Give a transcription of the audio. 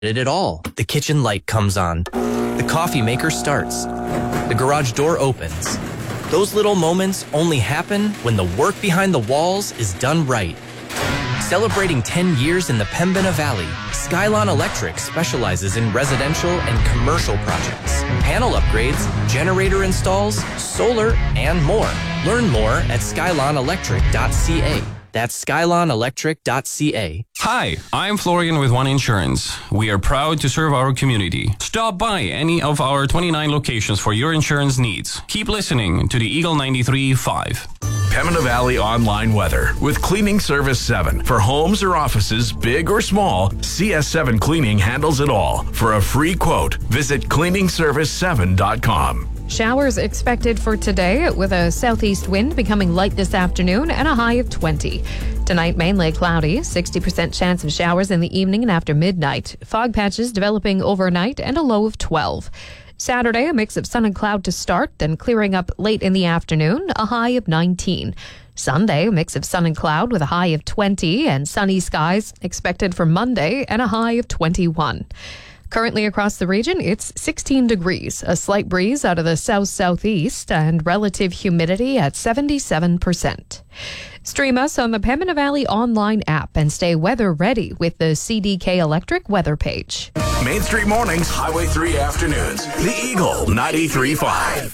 it at all. The kitchen light comes on. The coffee maker starts. The garage door opens. Those little moments only happen when the work behind the walls is done right. Celebrating 10 years in the Pembina Valley, Skylon Electric specializes in residential and commercial projects, panel upgrades, generator installs, solar, and more. Learn more at skylonelectric.ca. That's skylonelectric.ca. Hi, I'm Florian with One Insurance. We are proud to serve our community. Stop by any of our 29 locations for your insurance needs. Keep listening to the Eagle 93.5. Pembina Valley Online Weather with Cleaning Service 7. For homes or offices, big or small, CS7 Cleaning handles it all. For a free quote, visit cleaningservice7.com. Showers expected for today with a southeast wind becoming light this afternoon and a high of 20. Tonight, mainly cloudy, 60% chance of showers in the evening and after midnight. Fog patches developing overnight and a low of 12. Saturday, a mix of sun and cloud to start, then clearing up late in the afternoon, a high of 19. Sunday, a mix of sun and cloud with a high of 20 and sunny skies expected for Monday and a high of 21. Currently across the region, it's 16 degrees, a slight breeze out of the south-southeast, and relative humidity at 77%. Stream us on the Pembina Valley online app and stay weather ready with the CDK Electric weather page. Main Street Mornings, Highway 3 Afternoons. The Eagle 93.5.